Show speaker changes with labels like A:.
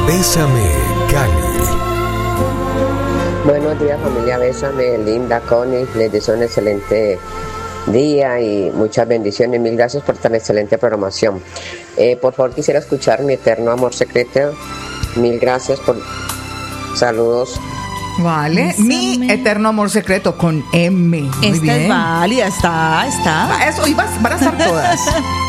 A: Bésame, Cali.
B: Buenos días, familia Bésame, Linda, Connie, les deseo un excelente día y muchas bendiciones. Mil gracias por tan excelente programación. Por favor, quisiera escuchar Mi Eterno Amor Secreto. Mil gracias por saludos.
C: Vale,
D: Bésame.
C: Mi Eterno Amor Secreto con M. Muy
D: Esta
C: bien.
D: es válida, está.
C: Eso, y van a estar todas.